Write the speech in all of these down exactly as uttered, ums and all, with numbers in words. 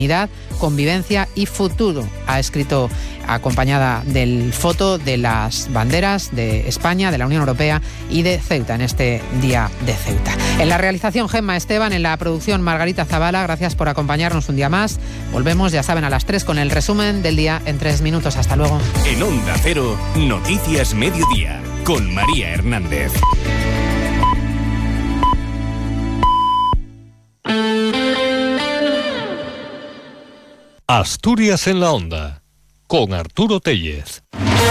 convivencia y futuro. Ha escrito acompañada del foto de las banderas de España, de la Unión Europea y de Ceuta en este Día de Ceuta. En la realización, Gemma Esteban, en la producción, Margarita Zavala. Gracias por acompañarnos un día más. Volvemos, ya saben, a las tres con el resumen del día en tres minutos. Hasta luego. En Onda Cero, Noticias Mediodía, con María Hernández. Asturias en la Onda, con Arturo Tellez.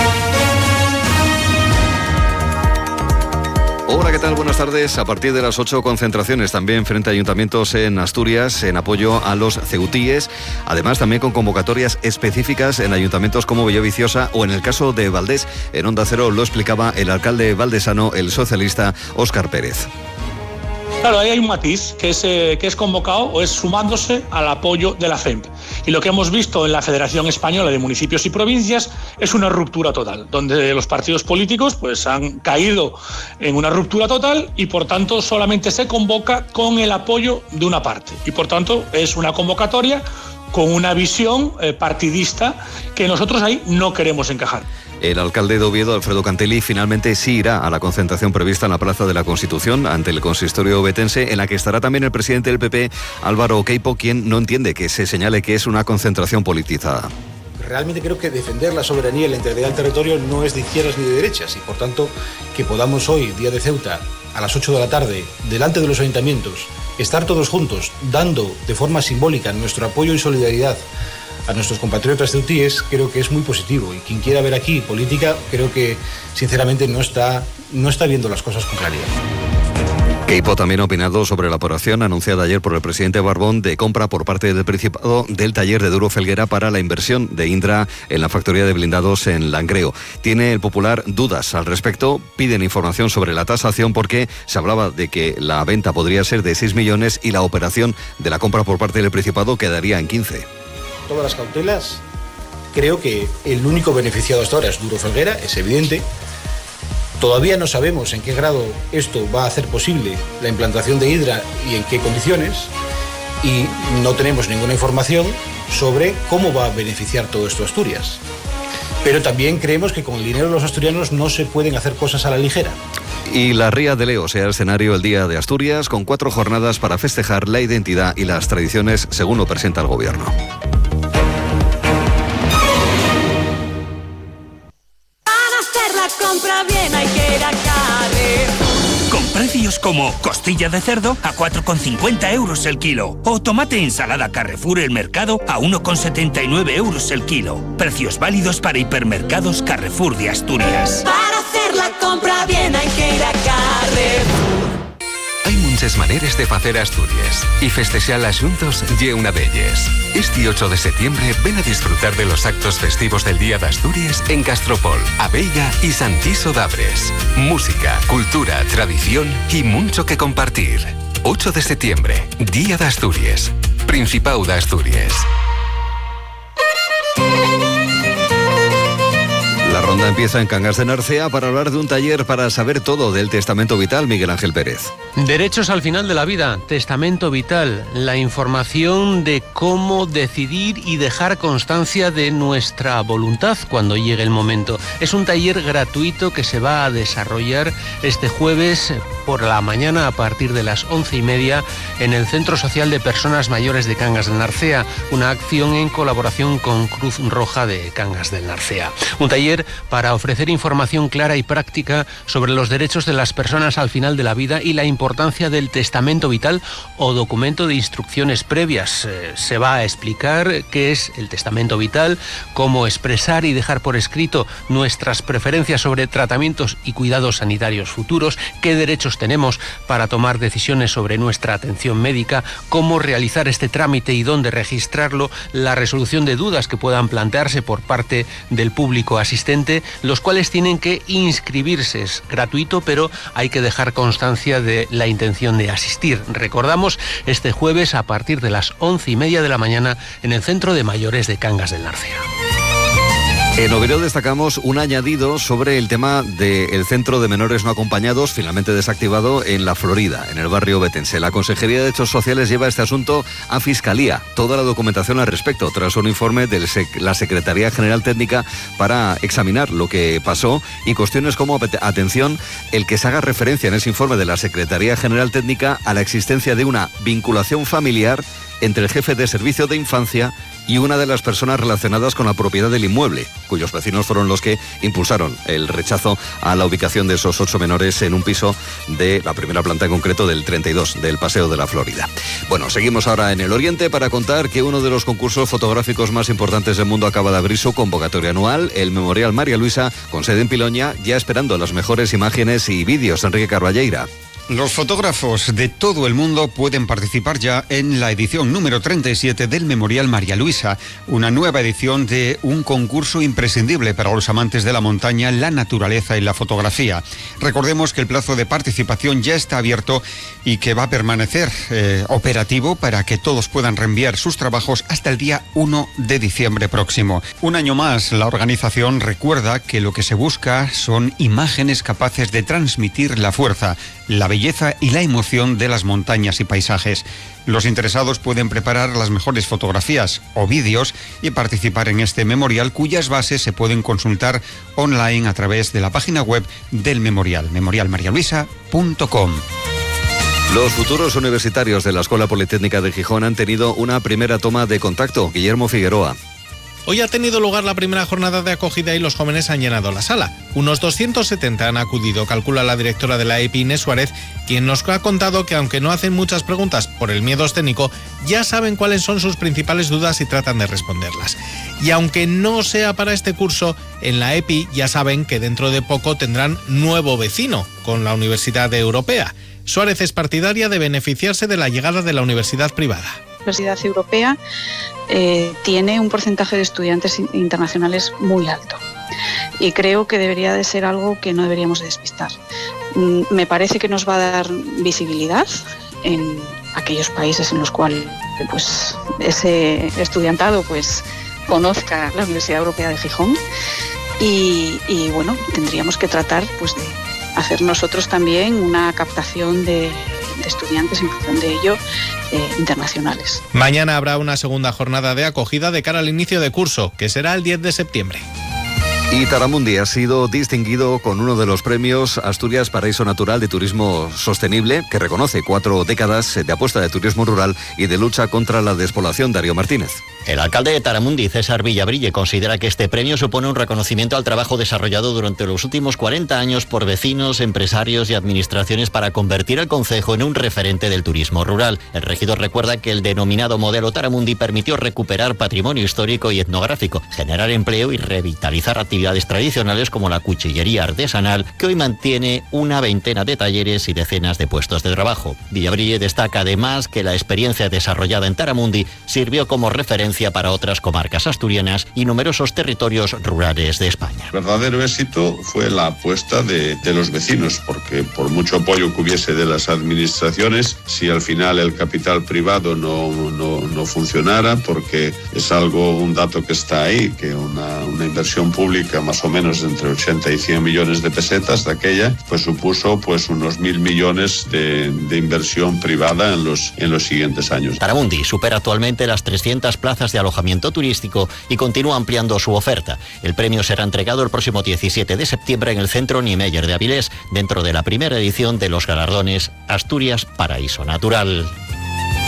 Hola, ¿qué tal? Buenas tardes. A partir de las ocho, concentraciones también frente a ayuntamientos en Asturias en apoyo a los ceutíes. Además, también con convocatorias específicas en ayuntamientos como Villaviciosa o en el caso de Valdés. En Onda Cero lo explicaba el alcalde valdesano, el socialista Óscar Pérez. Claro, ahí hay un matiz que es, eh, que es convocado o es sumándose al apoyo de la F E M P. Y lo que hemos visto en la Federación Española de Municipios y Provincias es una ruptura total, donde los partidos políticos pues, han caído en una ruptura total y por tanto solamente se convoca con el apoyo de una parte. Y por tanto es una convocatoria con una visión eh, partidista que nosotros ahí no queremos encajar. El alcalde de Oviedo, Alfredo Cantelli, finalmente sí irá a la concentración prevista en la Plaza de la Constitución ante el consistorio ovetense, en la que estará también el presidente del P P, Álvaro Queipo, quien no entiende que se señale que es una concentración politizada. Realmente creo que defender la soberanía y la integridad del territorio no es de izquierdas ni de derechas y por tanto que podamos hoy, Día de Ceuta, a las ocho de la tarde, delante de los ayuntamientos, estar todos juntos dando de forma simbólica nuestro apoyo y solidaridad a nuestros compatriotas ceutíes, creo que es muy positivo y quien quiera ver aquí política creo que sinceramente no está, no está viendo las cosas con claridad. Queipo también ha opinado sobre la operación anunciada ayer por el presidente Barbón de compra por parte del Principado del taller de Duro Felguera para la inversión de Indra en la factoría de blindados en Langreo. Tiene el Popular dudas al respecto, piden información sobre la tasación porque se hablaba de que la venta podría ser de seis millones y la operación de la compra por parte del Principado quedaría en quince. Todas las cautelas, creo que el único beneficiado hasta ahora es Duro Felguera, es evidente. Todavía no sabemos en qué grado esto va a hacer posible la implantación de Hidra y en qué condiciones, y no tenemos ninguna información sobre cómo va a beneficiar todo esto a Asturias. Pero también creemos que con el dinero de los asturianos no se pueden hacer cosas a la ligera. Y la Ría de Leo sea el escenario el Día de Asturias, con cuatro jornadas para festejar la identidad y las tradiciones según lo presenta el Gobierno. Compra bien, hay que ir a Carrefour. Con precios como costilla de cerdo a cuatro con cincuenta euros el kilo o tomate ensalada Carrefour El Mercado a uno con setenta y nueve euros el kilo. Precios válidos para hipermercados Carrefour de Asturias. Para hacer la compra bien hay que ir a Carrefour. Hay muchas maneras de hacer Asturias y festejar juntos ye una de ellas. Este ocho de septiembre ven a disfrutar de los actos festivos del Día de Asturias en Castropol, Abella y Santiso d'Abres. Música, cultura, tradición y mucho que compartir. ocho de septiembre, Día de Asturias. Principado de Asturias. La ronda empieza en Cangas de Narcea para hablar de un taller para saber todo del testamento vital. Miguel Ángel Pérez. Derechos al final de la vida, testamento vital, la información de cómo decidir y dejar constancia de nuestra voluntad cuando llegue el momento. Es un taller gratuito que se va a desarrollar este jueves por la mañana a partir de las once y media en el Centro Social de Personas Mayores de Cangas del Narcea, una acción en colaboración con Cruz Roja de Cangas del Narcea. Un taller para ofrecer información clara y práctica sobre los derechos de las personas al final de la vida y la importancia del testamento vital o documento de instrucciones previas. Eh, se va a explicar qué es el testamento vital, cómo expresar y dejar por escrito nuestras preferencias sobre tratamientos y cuidados sanitarios futuros, qué derechos tenemos para tomar decisiones sobre nuestra atención médica, cómo realizar este trámite y dónde registrarlo, la resolución de dudas que puedan plantearse por parte del público asistente, los cuales tienen que inscribirse. Es gratuito, pero hay que dejar constancia de la intención de asistir. Recordamos, este jueves a partir de las once y media de la mañana en el Centro de Mayores de Cangas del Narcea. En Oviedo destacamos un añadido sobre el tema del centro de menores no acompañados, finalmente desactivado en La Florida, en el barrio betense. La Consejería de Hechos Sociales lleva este asunto a Fiscalía. Toda la documentación al respecto, tras un informe de la Secretaría General Técnica para examinar lo que pasó y cuestiones como, atención, el que se haga referencia en ese informe de la Secretaría General Técnica a la existencia de una vinculación familiar entre el jefe de servicio de infancia y una de las personas relacionadas con la propiedad del inmueble, cuyos vecinos fueron los que impulsaron el rechazo a la ubicación de esos ocho menores en un piso de la primera planta en concreto del treinta y dos, del Paseo de la Florida. Bueno, seguimos ahora en el Oriente para contar que uno de los concursos fotográficos más importantes del mundo acaba de abrir su convocatoria anual, el Memorial María Luisa, con sede en Piloña, ya esperando las mejores imágenes y vídeos. Enrique Carballeira. Los fotógrafos de todo el mundo pueden participar ya en la edición número treinta y siete del Memorial María Luisa, una nueva edición de un concurso imprescindible para los amantes de la montaña, la naturaleza y la fotografía. Recordemos que el plazo de participación ya está abierto y que va a permanecer eh, operativo para que todos puedan reenviar sus trabajos hasta el día uno de diciembre próximo. Un año más, la organización recuerda que lo que se busca son imágenes capaces de transmitir la fuerza, la belleza y la emoción de las montañas y paisajes. Los interesados pueden preparar las mejores fotografías o vídeos y participar en este memorial, cuyas bases se pueden consultar online a través de la página web del memorial, memorial maría luisa punto com. Los futuros universitarios de la Escuela Politécnica de Gijón han tenido una primera toma de contacto. Guillermo Figueroa. Hoy ha tenido lugar la primera jornada de acogida y los jóvenes han llenado la sala. Unos doscientos setenta han acudido, calcula la directora de la E P I, Inés Suárez, quien nos ha contado que aunque no hacen muchas preguntas por el miedo escénico, ya saben cuáles son sus principales dudas y tratan de responderlas. Y aunque no sea para este curso, en la E P I ya saben que dentro de poco tendrán nuevo vecino con la Universidad Europea. Suárez es partidaria de beneficiarse de la llegada de la universidad privada. La Universidad Europea eh, tiene un porcentaje de estudiantes internacionales muy alto y creo que debería de ser algo que no deberíamos despistar. Mm, me parece que nos va a dar visibilidad en aquellos países en los cuales pues, ese estudiantado pues, conozca la Universidad Europea de Gijón y, y bueno, tendríamos que tratar pues, de hacer nosotros también una captación de, de estudiantes en función de ello eh, internacionales. Mañana habrá una segunda jornada de acogida de cara al inicio de curso, que será el diez de septiembre. Y Taramundi ha sido distinguido con uno de los premios Asturias Paraíso Natural de Turismo Sostenible, que reconoce cuatro décadas de apuesta de turismo rural y de lucha contra la despoblación. Darío Martínez. El alcalde de Taramundi, César Villabrille, considera que este premio supone un reconocimiento al trabajo desarrollado durante los últimos cuarenta años por vecinos, empresarios y administraciones para convertir el concejo en un referente del turismo rural. El regidor recuerda que el denominado modelo Taramundi permitió recuperar patrimonio histórico y etnográfico, generar empleo y revitalizar actividades tradicionales como la cuchillería artesanal, que hoy mantiene una veintena de talleres y decenas de puestos de trabajo. Villabrille destaca además que la experiencia desarrollada en Taramundi sirvió como referencia para otras comarcas asturianas y numerosos territorios rurales de España. El verdadero éxito fue la apuesta de, de los vecinos, porque por mucho apoyo que hubiese de las administraciones, si al final el capital privado no, no, no funcionara, porque es algo, un dato que está ahí, que una, una inversión pública más o menos entre ochenta y cien millones de pesetas de aquella, pues supuso pues unos mil millones de, de inversión privada en los, en los siguientes años. Taramundi supera actualmente las trescientas plazas de alojamiento turístico y continúa ampliando su oferta. El premio será entregado el próximo diecisiete de septiembre en el Centro Niemeyer de Avilés, dentro de la primera edición de los galardones Asturias Paraíso Natural.